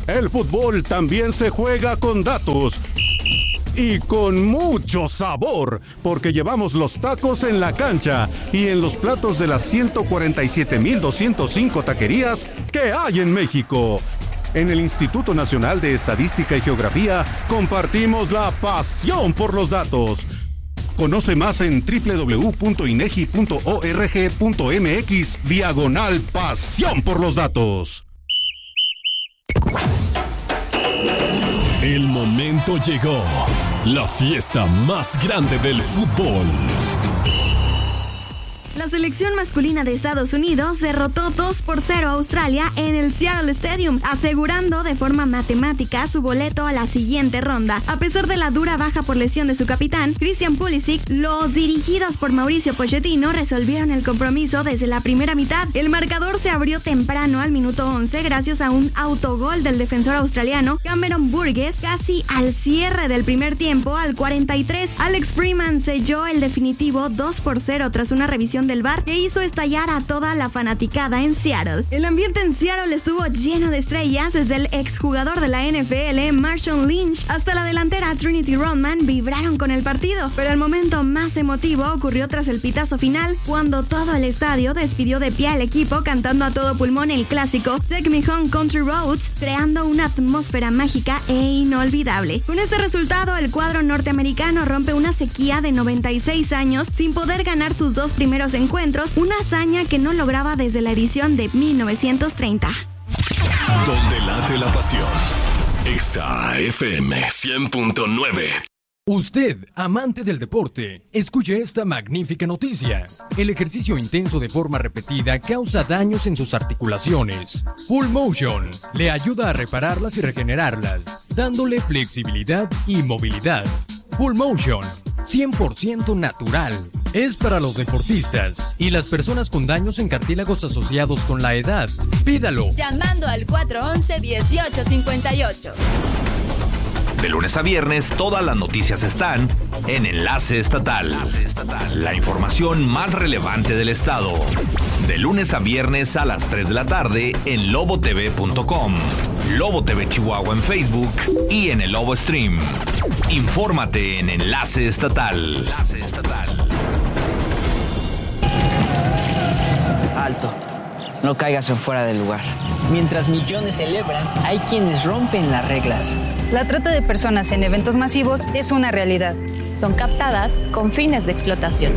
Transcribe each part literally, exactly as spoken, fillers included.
El fútbol también se juega con datos y con mucho sabor, porque llevamos los tacos en la cancha y en los platos de las ciento cuarenta y siete mil doscientos cinco taquerías que hay en México. En el Instituto Nacional de Estadística y Geografía compartimos la pasión por los datos. Conoce más en doble u doble u doble u punto inegi punto org punto mx diagonal pasión por los datos. El momento llegó. La fiesta más grande del fútbol. La selección masculina de Estados Unidos derrotó dos por cero a Australia en el Seattle Stadium, asegurando de forma matemática su boleto a la siguiente ronda. A pesar de la dura baja por lesión de su capitán, Christian Pulisic, los dirigidos por Mauricio Pochettino resolvieron el compromiso desde la primera mitad. El marcador se abrió temprano al minuto once gracias a un autogol del defensor australiano Cameron Burgess casi al cierre del primer tiempo. Al cuarenta y tres, Alex Freeman selló el definitivo dos por cero tras una revisión del V A R que hizo estallar a toda la fanaticada en Seattle. El ambiente en Seattle estuvo lleno de estrellas, desde el exjugador de la N F L Marshawn Lynch hasta la delantera Trinity Rodman vibraron con el partido, pero el momento más emotivo ocurrió tras el pitazo final, cuando todo el estadio despidió de pie al equipo cantando a todo pulmón el clásico Take Me Home Country Roads, creando una atmósfera mágica e inolvidable. Con este resultado, el cuadro norteamericano rompe una sequía de noventa y seis años sin poder ganar sus dos primeros encuentros, una hazaña que no lograba desde la edición de mil novecientos treinta. Donde late la pasión. Exa F M cien punto nueve. Usted, amante del deporte, escuche esta magnífica noticia. El ejercicio intenso de forma repetida causa daños en sus articulaciones. Full Motion le ayuda a repararlas y regenerarlas, dándole flexibilidad y movilidad. Full Motion, cien por ciento natural. Es para los deportistas y las personas con daños en cartílagos asociados con la edad. Pídalo llamando al cuatro once, dieciocho cincuenta y ocho. De lunes a viernes, todas las noticias están en Enlace Estatal. Enlace Estatal. La información más relevante del estado. De lunes a viernes a las tres de la tarde en lobo t v punto com, Lobo T V Chihuahua en Facebook y en el Lobo Stream. Infórmate en Enlace Estatal. Enlace Estatal. Alto. No caigas en fuera del lugar. Mientras millones celebran, hay quienes rompen las reglas. La trata de personas en eventos masivos es una realidad. Son captadas con fines de explotación.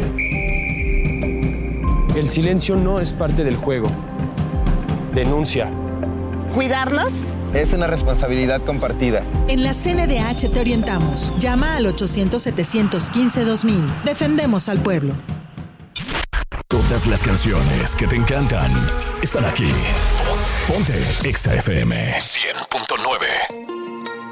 El silencio no es parte del juego. Denuncia. ¿Cuidarnos? Es una responsabilidad compartida. En la C N D H te orientamos. Llama al ochocientos, setecientos quince, dos mil. Defendemos al pueblo. Todas las canciones que te encantan están aquí. Ponte Exa F M cien punto nueve.